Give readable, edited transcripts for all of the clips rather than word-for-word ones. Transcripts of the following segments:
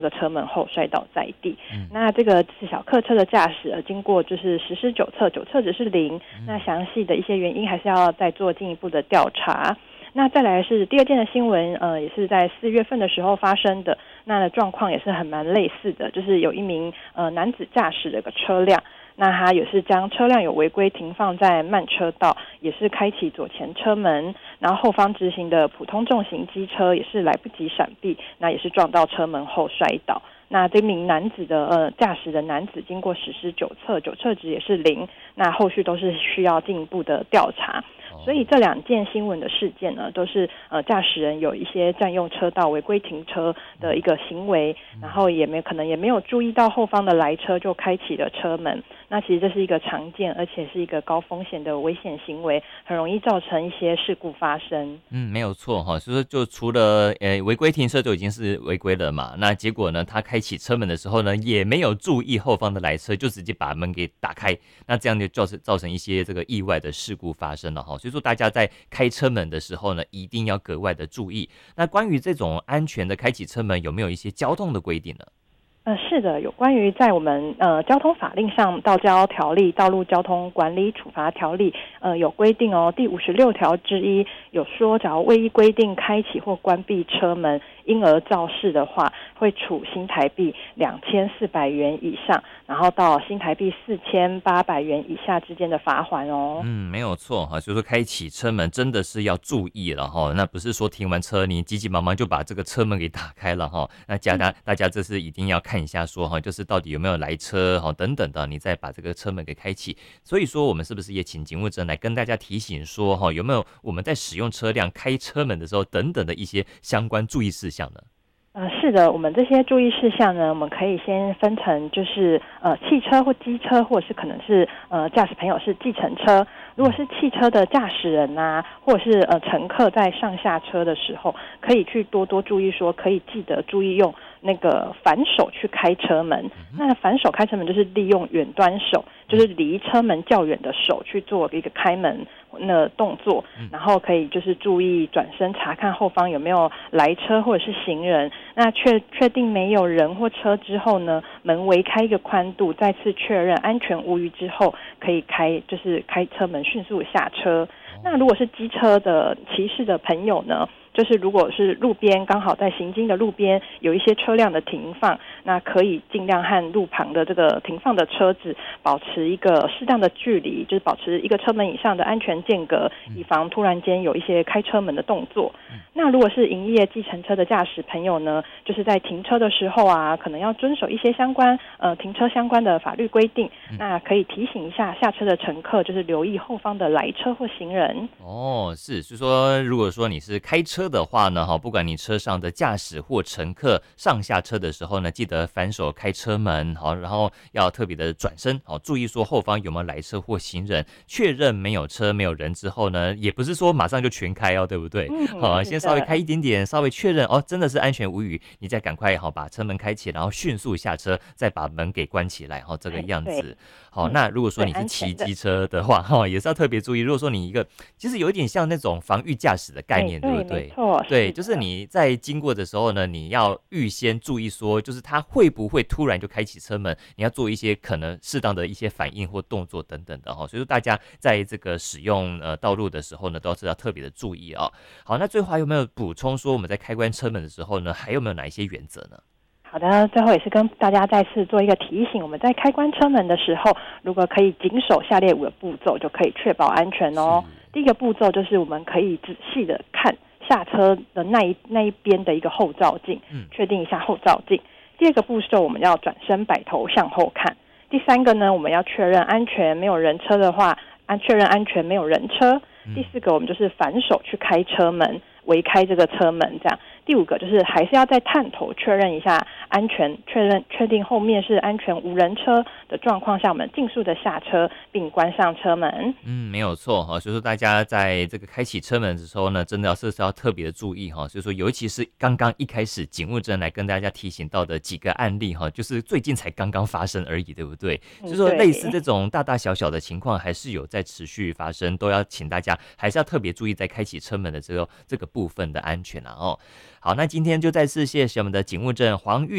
这个车门后摔倒在地。那这个小客车的驾驶经过就是实施酒测，酒测值是0，那详细的一些原因还是要再做进一步的调查。那再来是第二件的新闻，也是在4月份的时候发生的，那状况也是蛮类似的，就是有一名男子驾驶的一个车辆，那他也是将车辆有违规停放在慢车道，也是开启左前车门，然后后方直行的普通重型机车也是来不及闪避，那也是撞到车门后摔倒。那这名男子的驾驶的男子经过实施酒测，酒测值也是0，那后续都是需要进一步的调查。所以这2件新闻的事件呢，都是驾驶人有一些占用车道、违规停车的一个行为，然后可能也没有注意到后方的来车就开启了车门。那其实这是一个常见而且是一个高风险的危险行为，很容易造成一些事故发生。 没有错哈，所以说就除了违规停车就已经是违规了嘛，那结果呢，他开启车门的时候呢，也没有注意后方的来车，就直接把门给打开，那这样就造成一些这个意外的事故发生了哈。所以说大家在开车门的时候呢，一定要格外的注意。那关于这种安全的开启车门，有没有一些交通的规定呢？ 是的，有关于在我们交通法令上，道交条例、道路交通管理处罚条例有规定哦，第56条之一有说，假如未依规定开启或关闭车门，因而肇事的话，会处新台币2400元以上，然后到新台币4800元以下之间的罚锾哦。 没有错哈，所以说开启车门真的是要注意了哈，那不是说停完车你急急忙忙就把这个车门给打开了哈，那大家这是一定要看一下说哈，就是到底有没有来车哈等等的，你再把这个车门给开启。所以说我们是不是也请警务证来跟大家提醒说哈，有没有我们在使用车辆开车门的时候等等的一些相关注意事项呢？ 是的，我们这些注意事项呢，我们可以先分成就是汽车或机车，或者是可能是驾驶朋友是计程车。如果是汽车的驾驶人啊，或者是乘客在上下车的时候，可以去多多注意说，可以记得注意用那个反手去开车门。那反手开车门就是利用远端手，就是离车门较远的手去做一个开门那动作，然后可以就是注意转身查看后方有没有来车或者是行人。那确定没有人或车之后呢，门围开一个宽度，再次确认安全无虞之后，可以开车门迅速下车。那如果是机车的骑士的朋友呢，就是如果是路边刚好在行经的路边有一些车辆的停放，那可以尽量和路旁的这个停放的车子保持一个适当的距离，就是保持一个车门以上的安全间隔，以防突然间有一些开车门的动作。那如果是营业计程车的驾驶朋友呢，就是在停车的时候啊，可能要遵守一些相关停车相关的法律规定，那可以提醒一下下车的乘客，就是留意后方的来车或行人。 是说如果说你是开车的话呢，不管你车上的驾驶或乘客上下车的时候呢，记得反手开车门，然后要特别的转身，注意说后方有没有来车或行人，确认没有车没有人之后呢，也不是说马上就全开对不对？先稍微开一点点，稍微确认真的是安全无虞，你再赶快把车门开启，然后迅速下车，再把门给关起来，这个样子。那如果说你是骑机车的话，也是要特别注意。如果说你其实有一点像那种防御驾驶的概念，对不对？ 没错， 对，就是你在经过的时候呢，你要预先注意说，就是它会不会突然就开启车门，你要做一些可能适当的一些反应或动作等等的所以说大家在这个使用道路的时候呢，都是要特别的注意好，那最后还有没有补充说我们在开关车门的时候呢，还有没有哪一些原则呢？ 好的，最后也是跟大家再次做一个提醒，我们在开关车门的时候，如果可以谨守下列5个步骤，就可以确保安全哦。第一个步骤就是我们可以仔细的看下车的那一边的一个后照镜，确定一下后照镜。第二个步骤我们要转身摆头向后看。第三个呢，我们要确认安全，没有人车的话，确认安全没有人车。第四个我们就是反手去开车门，围开这个车门这样。第5个就是还是要再探头确认一下安全，确定后面是安全无人车的状况下，我们尽速的下车并关上车门。 没有错所以说大家在这个开启车门的时候呢，真的是要特别的注意所以说尤其是刚刚一开始警务证来跟大家提醒到的几个案例就是最近才刚刚发生而已，对不对？就是说类似这种大大小小的情况还是有在持续发生，都要请大家还是要特别注意在开启车门的这个部分的安全好，那今天就再次谢谢我们的警务证黄玉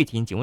玉婷，请问